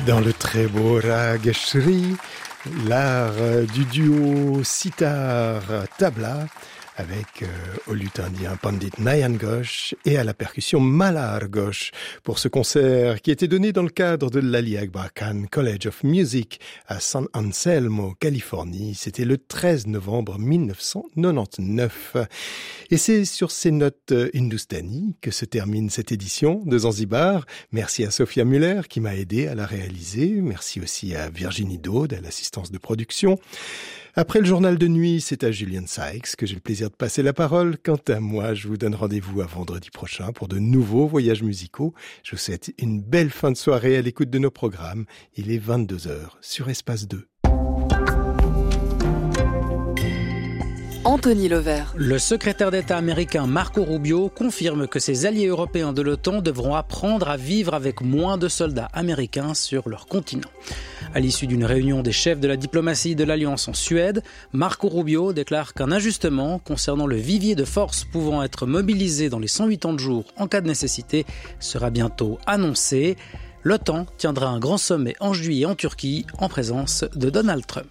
Dans le très beau Rag Shri, l'art du duo sitar-tabla avec au luth indien Pandit Nayan Ghosh et à la percussion Malhar Ghosh pour ce concert qui était donné dans le cadre de l'Ali Akbar Khan College of Music à San Anselmo, Californie. C'était le 13 novembre 1999. Et c'est sur ces notes hindustani que se termine cette édition de Zanzibar. Merci à Sophia Muller qui m'a aidé à la réaliser. Merci aussi à Virginie Daude à l'assistance de production. Après le journal de nuit, c'est à Julian Sykes que j'ai le plaisir de passer la parole. Quant à moi, je vous donne rendez-vous à vendredi prochain pour de nouveaux voyages musicaux. Je vous souhaite une belle fin de soirée à l'écoute de nos programmes. Il est 22h sur Espace 2. Anthony Levert. Le secrétaire d'État américain Marco Rubio confirme que ses alliés européens de l'OTAN devront apprendre à vivre avec moins de soldats américains sur leur continent. À l'issue d'une réunion des chefs de la diplomatie de l'Alliance en Suède, Marco Rubio déclare qu'un ajustement concernant le vivier de forces pouvant être mobilisé dans les 180 jours en cas de nécessité sera bientôt annoncé. L'OTAN tiendra un grand sommet en juillet en Turquie en présence de Donald Trump.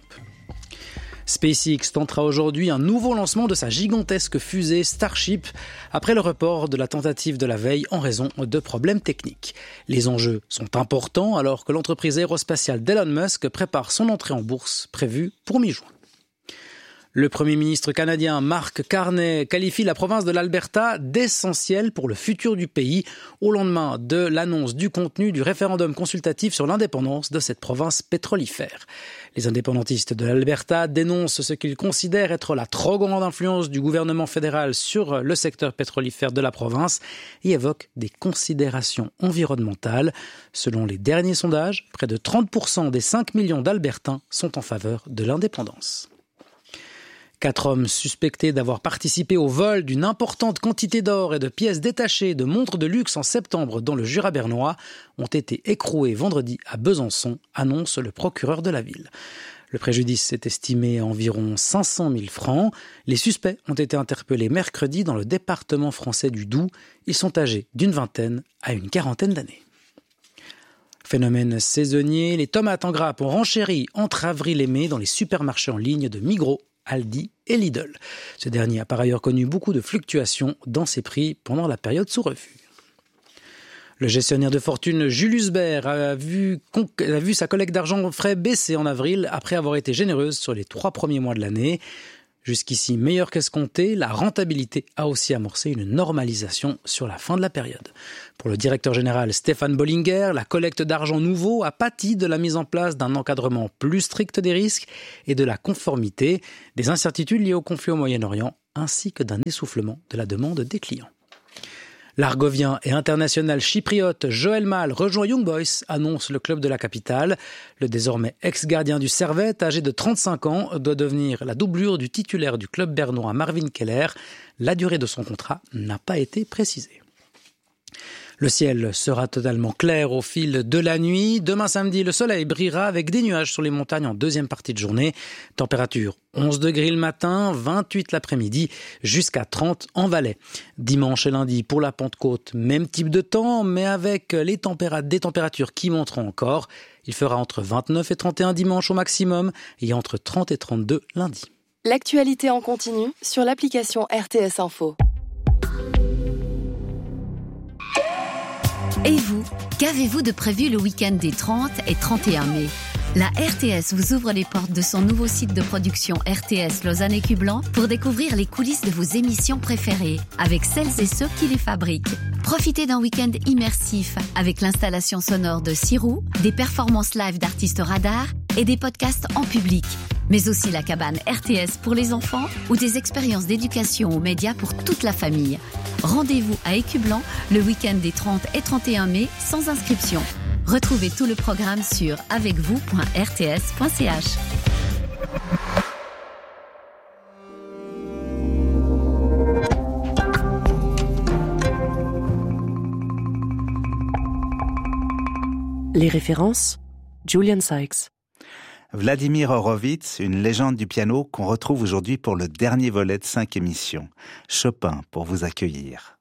SpaceX tentera aujourd'hui un nouveau lancement de sa gigantesque fusée Starship après le report de la tentative de la veille en raison de problèmes techniques. Les enjeux sont importants alors que l'entreprise aérospatiale d'Elon Musk prépare son entrée en bourse prévue pour mi-juin. Le Premier ministre canadien Mark Carney qualifie la province de l'Alberta d'essentielle pour le futur du pays au lendemain de l'annonce du contenu du référendum consultatif sur l'indépendance de cette province pétrolifère. Les indépendantistes de l'Alberta dénoncent ce qu'ils considèrent être la trop grande influence du gouvernement fédéral sur le secteur pétrolifère de la province et évoquent des considérations environnementales. Selon les derniers sondages, près de 30% des 5 millions d'Albertains sont en faveur de l'indépendance. 4 hommes suspectés d'avoir participé au vol d'une importante quantité d'or et de pièces détachées de montres de luxe en septembre dans le Jura bernois ont été écroués vendredi à Besançon, annonce le procureur de la ville. Le préjudice est estimé à environ 500 000 francs. Les suspects ont été interpellés mercredi dans le département français du Doubs. Ils sont âgés d'une vingtaine à une quarantaine d'années. Phénomène saisonnier, les tomates en grappe ont renchéri entre avril et mai dans les supermarchés en ligne de Migros, Aldi et Lidl. Ce dernier a par ailleurs connu beaucoup de fluctuations dans ses prix pendant la période sous refus. Le gestionnaire de fortune Julius Baer a vu sa collecte d'argent frais baisser en avril après avoir été généreuse sur les 3 premiers mois de l'année. Jusqu'ici meilleur qu'escompté, la rentabilité a aussi amorcé une normalisation sur la fin de la période. Pour le directeur général Stéphane Bollinger, la collecte d'argent nouveau a pâti de la mise en place d'un encadrement plus strict des risques et de la conformité, des incertitudes liées au conflit au Moyen-Orient, ainsi que d'un essoufflement de la demande des clients. L'Argovien et international chypriote Joël Mal rejoint Young Boys, annonce le club de la capitale. Le désormais ex-gardien du Servette, âgé de 35 ans, doit devenir la doublure du titulaire du club bernois Marvin Keller. La durée de son contrat n'a pas été précisée. Le ciel sera totalement clair au fil de la nuit. Demain samedi, le soleil brillera avec des nuages sur les montagnes en deuxième partie de journée. Température 11 degrés le matin, 28 l'après-midi, jusqu'à 30 en Valais. Dimanche et lundi pour la Pentecôte, même type de temps, mais avec des températures qui monteront encore. Il fera entre 29 et 31 dimanche au maximum et entre 30 et 32 lundi. L'actualité en continu sur l'application RTS Info. Et vous, qu'avez-vous de prévu le week-end des 30 et 31 mai ? La RTS vous ouvre les portes de son nouveau site de production RTS Lausanne et Cublan pour découvrir les coulisses de vos émissions préférées avec celles et ceux qui les fabriquent. Profitez d'un week-end immersif avec l'installation sonore de Sirou, des performances live d'artistes radars et des podcasts en public. Mais aussi la cabane RTS pour les enfants ou des expériences d'éducation aux médias pour toute la famille. Rendez-vous à Écublan le week-end des 30 et 31 mai sans inscription. Retrouvez tout le programme sur avecvous.rts.ch. Les références, Julian Sykes. Vladimir Horowitz, une légende du piano qu'on retrouve aujourd'hui pour le dernier volet de 5 émissions. Chopin pour vous accueillir.